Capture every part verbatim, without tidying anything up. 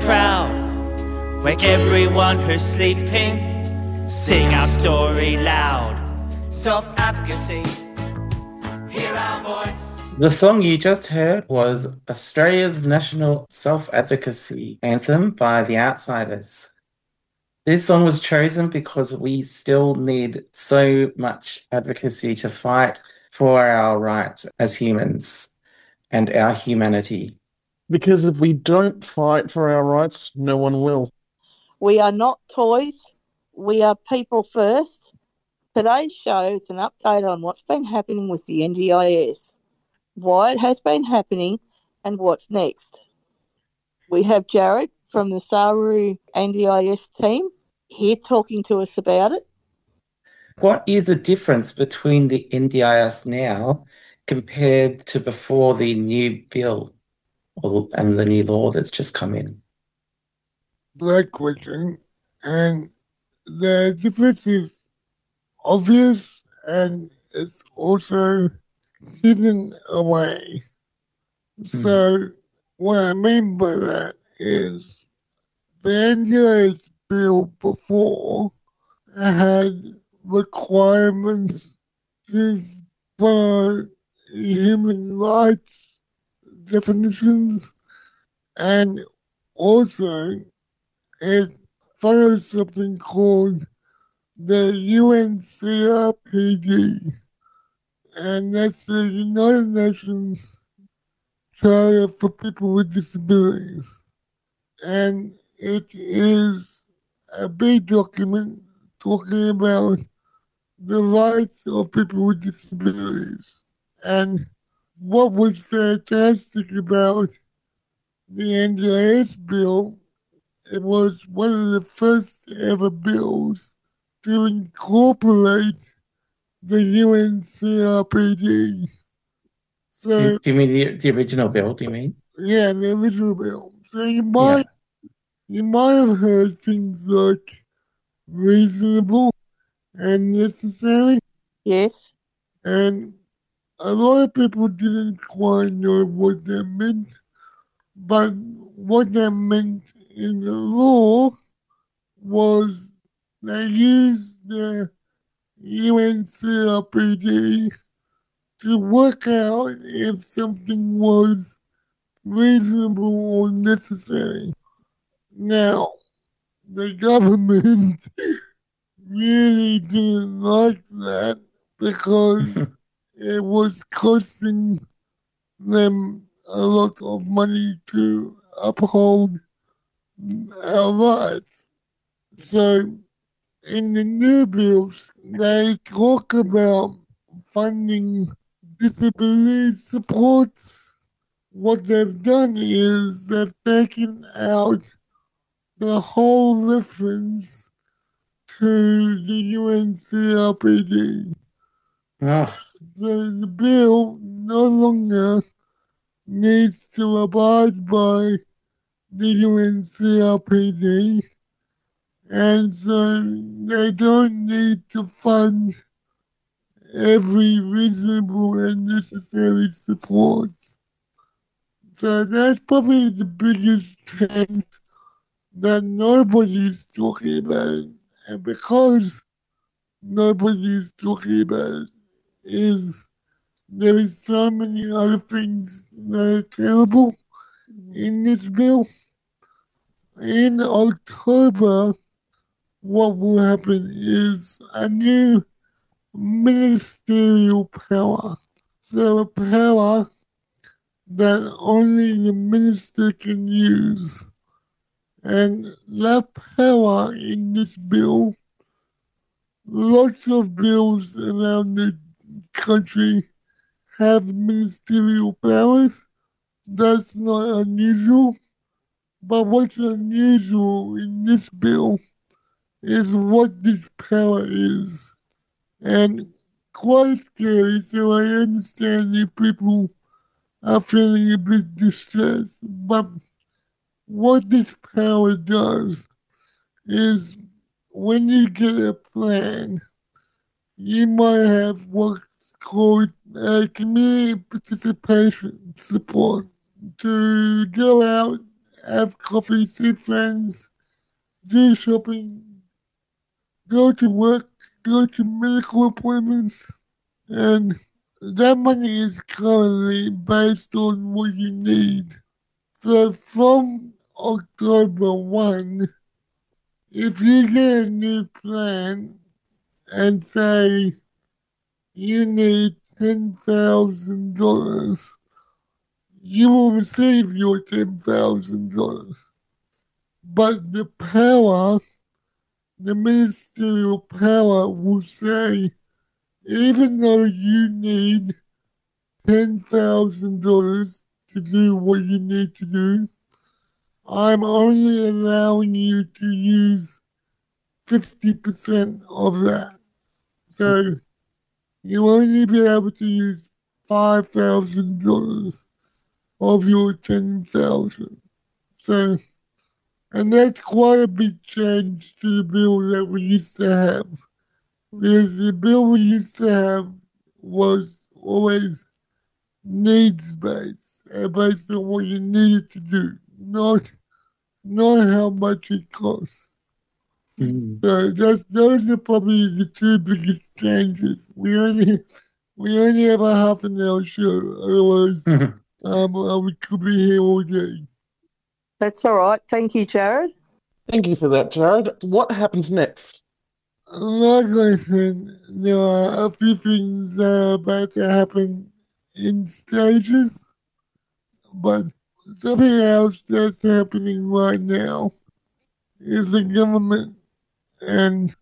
crowd. Wake everyone who's sleeping. Sing our story loud. Self-advocacy. Hear our voice. The song you just heard was Australia's national self-advocacy anthem by The Outsiders. This song was chosen because we still need so much advocacy to fight for our rights as humans and our humanity. Because if we don't fight for our rights, no one will. We are not toys. We are people first. Today's show is an update on what's been happening with the N D I S, why it has been happening, and what's next. We have Jared from the Saru N D I S team here talking to us about it. What is the difference between the N D I S now compared to before the new bill or, and the new law that's just come in? Great question. And the difference is obvious and it's also hidden away. Mm. So what I mean by that is the N D I S bill before had requirements to follow human rights definitions, and also it follows something called the U N C R P D, and that's the United Nations Charter for People with Disabilities. And it is a big document talking about the rights of people with disabilities. And what was fantastic about the N D I S bill, it was one of the first ever bills to incorporate the U N C R P D. So, do you mean the, the original bill, do you mean? Yeah, the original bill. So you might, yeah. you might have heard things like reasonable and necessary. Yes. And a lot of people didn't quite know what that meant, but what that meant in the law was they used the U N C R P D to work out if something was reasonable or necessary. Now, the government really didn't like that because it was costing them a lot of money to uphold our rights. So, in the new bills, they talk about funding disability supports. What they've done is they've taken out the whole reference to the U N C R P D. Oh. So the bill no longer needs to abide by the U N C R P D, and so they don't need to fund every reasonable and necessary support. So that's probably the biggest trend that nobody's talking about. And because nobody's talking about it, is there is so many other things that are terrible in this bill. In October, what will happen is a new ministerial power. So a power that only the minister can use. And that power in this bill, lots of bills around the country have ministerial powers. That's not unusual. But what's unusual in this bill is what this power is. And quite scary, so I understand if people are feeling a bit distressed. But what this power does is when you get a plan, you might have what's called a community participation support to go out have coffee, see friends, do shopping, go to work, go to medical appointments, and that money is currently based on what you need. So from October first, if you get a new plan and say you need ten thousand dollars, you will receive your ten thousand dollars. But the power, the ministerial power will say, even though you need ten thousand dollars to do what you need to do, I'm only allowing you to use fifty percent of that. So you only be able to use five thousand dollars of your ten thousand. So, and that's quite a big change to the bill that we used to have. Because the bill we used to have was always needs based, uh, based on what you needed to do, not not how much it costs. Mm. So that's, those are probably the two biggest changes. We only we only have a half an hour show, otherwise um, uh, we could be here all day. That's all right. Thank you, Jared. Thank you for that, Jared. What happens next? Like I said, there are a few things that are about to happen in stages, but something else that's happening right now is the government, and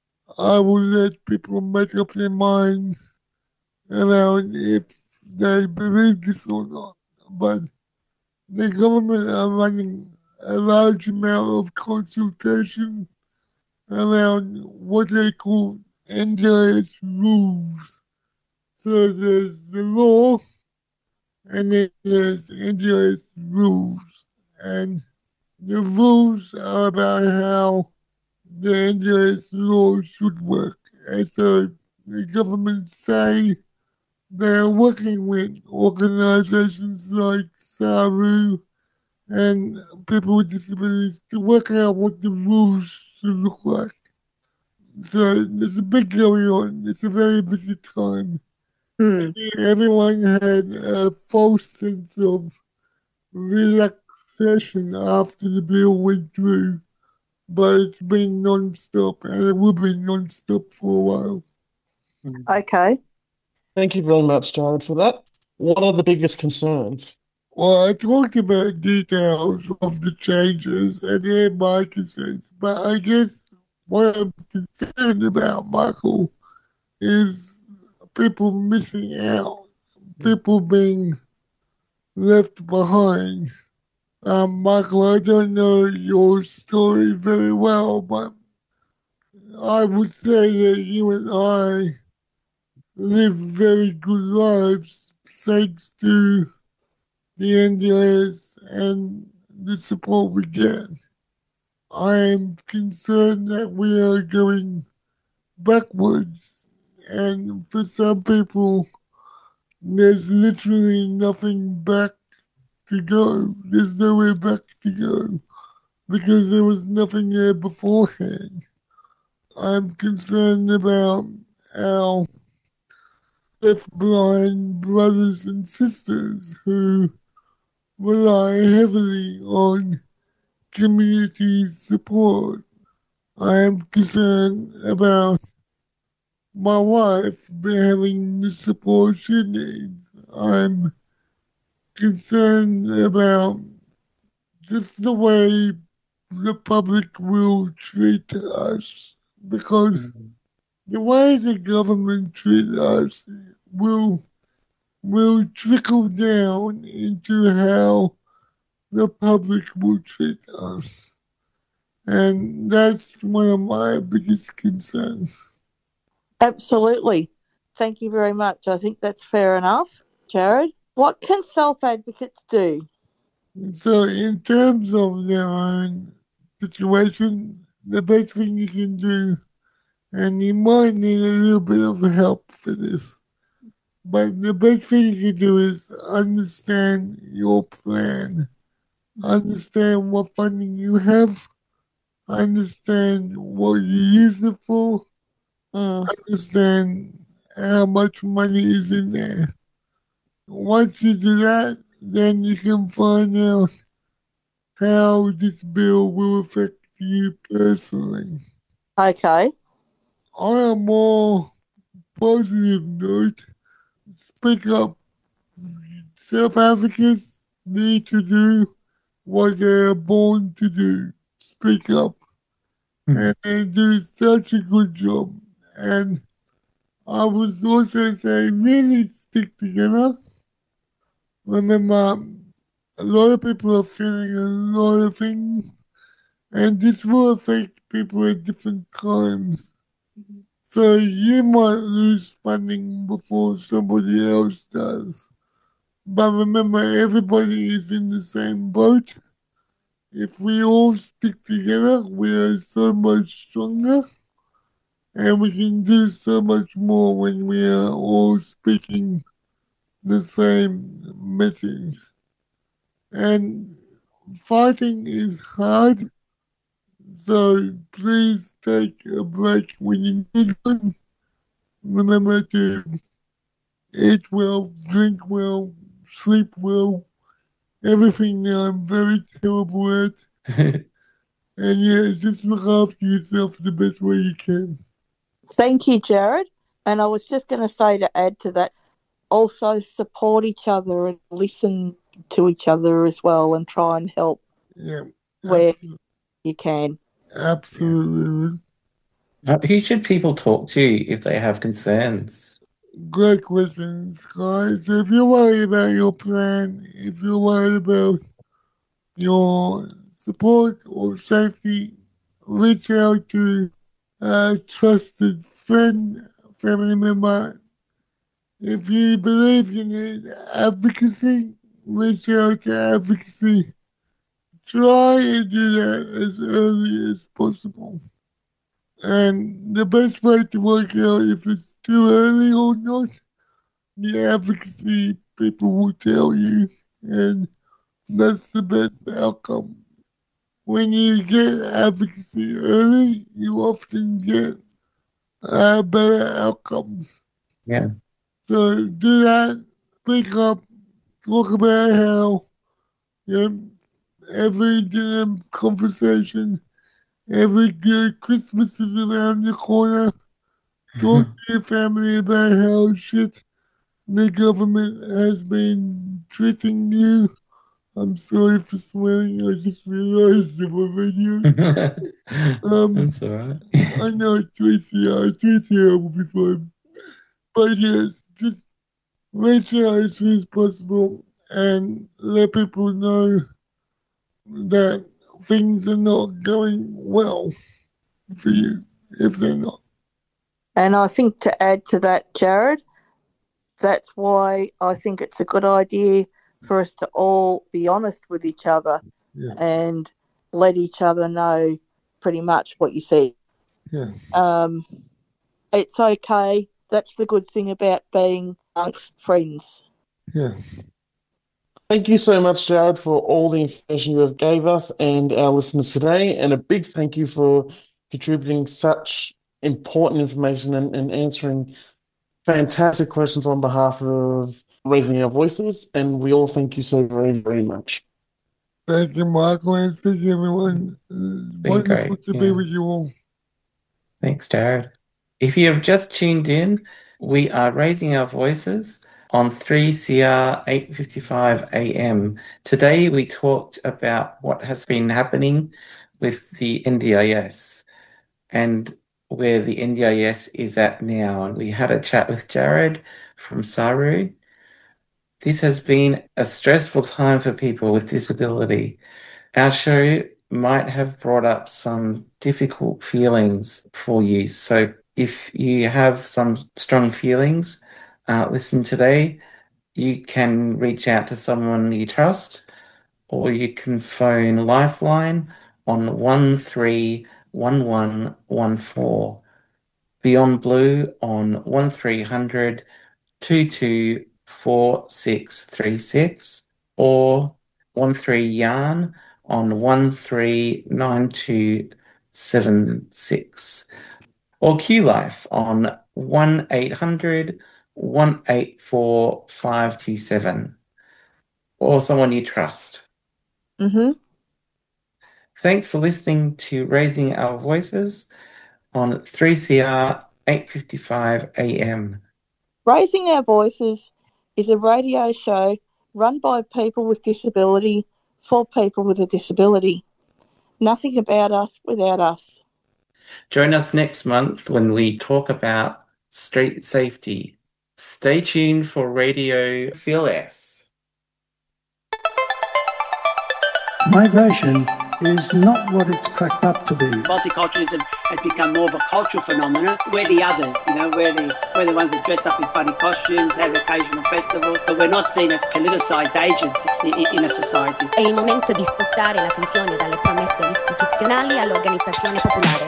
I will let people make up their minds around if they believe this or not. But the government are running a large amount of consultation around what they call N D I S rules. So there's the law, and then there's N D I S rules. And the rules are about how the N D I S law should work. And so the government say they're working with organizations like SARU and people with disabilities to work out what the rules should look like. So there's a big going on. It's a very busy time. Mm. Everyone had a false sense of relaxation after the bill went through, but it's been non-stop, and it will be non-stop for a while. Okay. Thank you very much, Jared, for that. What are the biggest concerns? Well, I talked about details of the changes and they're my concerns, but I guess what I'm concerned about, Michael, is people missing out, people being left behind. Um, Michael, I don't know your story very well, but I would say that you and I live very good lives thanks to the N D I S and the support we get. I am concerned that we are going backwards, and for some people, there's literally nothing back to go. There's nowhere back to go because there was nothing there beforehand. I'm concerned about our deaf-blind brothers and sisters who rely heavily on community support. I am concerned about my wife having the support she needs. I'm concerned about just the way the public will treat us, because the way the government treats us will will trickle down into how the public will treat us. And that's one of my biggest concerns. Absolutely. Thank you very much. I think that's fair enough. Jared, what can self-advocates do? So in terms of their own situation, the best thing you can do, and you might need a little bit of help for this, but the best thing you can do is understand your plan. understand what funding you have, understand what you use it for, Mm. understand how much money is in there. Once you do that, then you can find out how this bill will affect you personally. Okay. On a more positive note, speak up. South Africans need to do what they're born to do. Speak up. And they do such a good job. And I would also say really stick together. Remember, a lot of people are feeling a lot of things, and this will affect people at different times. So you might lose funding before somebody else does. But remember, everybody is in the same boat. If we all stick together, we are so much stronger, and we can do so much more when we are all speaking the same message. And fighting is hard, so please take a break when you need one. Remember to eat well, drink well, sleep well, everything that I'm very terrible at. And yeah, just look after yourself the best way you can. Thank you, Jared. And I was just going to say, to add to that, also support each other and listen to each other as well, and try and help Yeah, where absolutely. you can. Absolutely. Uh, Who should people talk to if they have concerns? Great questions, guys. If you're worried about your plan, if you're worried about your support or safety, reach out to a trusted friend, family member. If you believe in it, advocacy, reach out to advocacy. Try and do that as early as possible. And the best way to work out if it's too early or not, the advocacy people will tell you, and that's the best outcome. When you get advocacy early, you often get uh, better outcomes. Yeah. So do that, speak up, talk about how you know, every dinner conversation, every good Christmas is around the corner. Talk to your family about how shit the government has been treating you. I'm sorry for swearing, I just realized it was radio. Um, That's all right. I know it's Tracy, uh, Tracy I will be fine. But yes, just reach out as soon as possible and let people know that things are not going well for you if they're not. And I think, to add to that, Jared, that's why I think it's a good idea for us to all be honest with each other Yeah, and let each other know pretty much what you said. yeah, Um, it's okay. That's the good thing about being amongst friends. yeah. Thank you so much, Jared, for all the information you have gave us and our listeners today. And a big thank you for contributing such important information and, and answering fantastic questions on behalf of Raising Our Voices. And we all thank you so very, very much. Thank you, Michael, and thank you, everyone. Been Wonderful great. to be Yeah. with you all. Thanks, Jared. If you have just tuned in, we are raising our voices on three C R eight fifty-five A M. Today we talked about what has been happening with the N D I S and where the N D I S is at now. And we had a chat with Jared from Saru. This has been a stressful time for people with disability. Our show might have brought up some difficult feelings for you. So if you have some strong feelings, uh, listen today. You can reach out to someone you trust, or you can phone Lifeline on one three one one one four, Beyond Blue on one three hundred two two four six three six, or one three yarn on one three nine two seven six, or Q Life on one eight hundred one eight four five two seven, or someone you trust. Mm-hmm. Thanks for listening to Raising Our Voices on three C R eight fifty-five A M. Raising Our Voices is a radio show run by people with disability for people with a disability. Nothing about us without us. Join us next month when we talk about street safety. Stay tuned for Radio Phil F. Migration is not what it's cracked up to be. Multiculturalism has become more of a cultural phenomenon. We're the others, you know, we're the, we're the ones that dress up in funny costumes, have occasional festivals, but we're not seen as politicised agents in, in a society. È il momento di spostare l'attenzione dalle promesse istituzionali all'organizzazione popolare.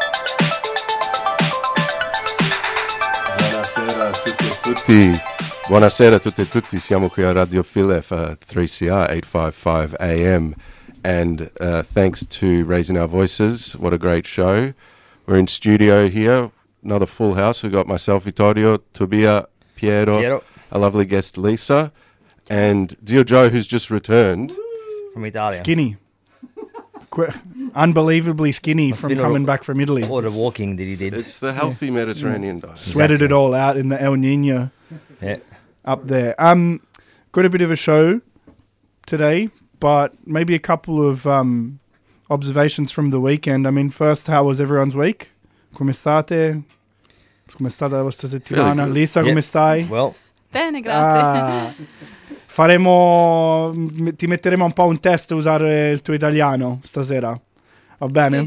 Buonasera a tutti e tutti. Buonasera a tutti e tutti. Siamo qui a Radio Phil F uh, three C R eight fifty-five A M. And uh, thanks to Raising Our Voices, what a great show. We're in studio here, another full house. We've got myself, Vittorio, Tobia, Piero, Piero. a lovely guest, Lisa, and Zio Joe, who's just returned. From Italy. Skinny. Qu- unbelievably skinny Must from have been coming a- back from Italy. Or the walking that he did. It's the healthy Mediterranean diet. Sweated it all out in the El Nino Yeah. up there. Um, got a bit of a show today, but maybe a couple of um, observations from the weekend. I mean, first, how was everyone's week? Come state? Come è stata la vostra settimana? good. Lisa, Yeah. come stai? Well, Bene, grazie. Ah, faremo, m- ti metteremo un po' un test a usare il tuo italiano stasera. Va bene?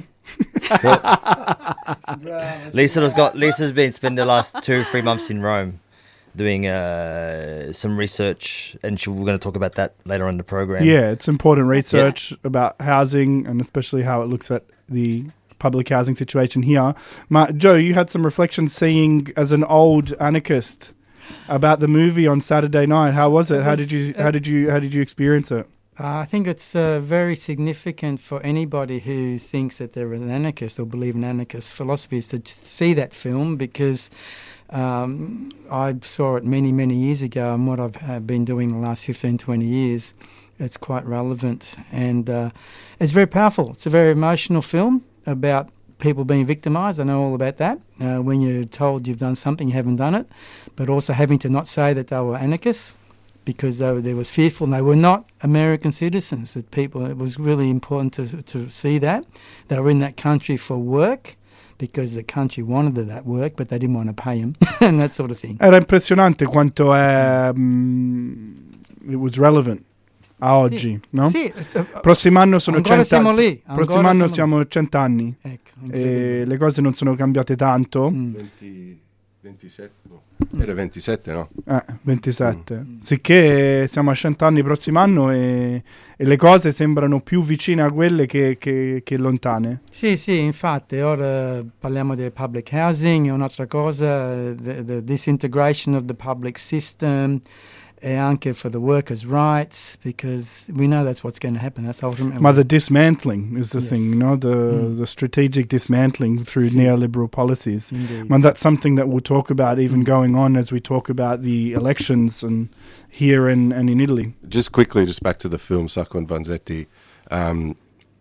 Lisa's got Lisa's been spending the last two, three months in Rome doing uh, some research, and she, we're going to talk about that later on in the program. Yeah, it's important research about housing, and especially how it looks at the public housing situation here. Ma, Joe, you had some reflections seeing as an old anarchist about the movie on Saturday night. How was it? How did you how did you how did you experience it? Uh, I think it's uh, very significant for anybody who thinks that they're an anarchist or believe in anarchist philosophies to t- see that film, because um, I saw it many, many years ago, and what I've uh, been doing the last fifteen, twenty years, it's quite relevant. And uh, it's very powerful. It's a very emotional film about people being victimised. I know all about that. Uh, when you're told you've done something, you haven't done it, but also having to not say that they were anarchists, because they, were, they was fearful, and they were not American citizens. That people, it was really important to to see that they were in that country for work, because the country wanted that work, but they didn't want to pay them, and that sort of thing. Era impressionante quanto è, um, it was relevant a oggi, no? Sì, uh, Prossimo anno sono ancora cento siamo anni. lì. Prossimo ancora anno siamo siamo cent'anni. Ecco, E incredibile. le cose non sono cambiate tanto. Mm. venti, ventisette, no. Era ventisette, no? Eh, ventisette. Sicché siamo a cent'anni il prossimo anno e, e le cose sembrano più vicine a quelle che, che, che lontane. Sì, sì, infatti, ora parliamo di public housing, è un'altra cosa, the, the disintegration of the public system, e anche for the workers' rights, because we know that's what's going to happen. That's ultimately. Ma the dismantling is the Yes. thing, you know, the, Mm. the strategic dismantling through Sì. neoliberal policies. Indeed. And that's something that we'll talk about even Mm. going on as we talk about the elections and here and, and in Italy. Just quickly, just back to the film Sacco and Vanzetti. Um,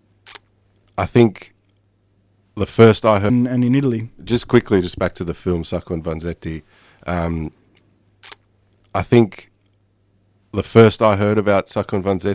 I think the first I heard... And, and in Italy. Just quickly, just back to the film Sacco and Vanzetti. Um, I think the first I heard about Sacco and Vanzetti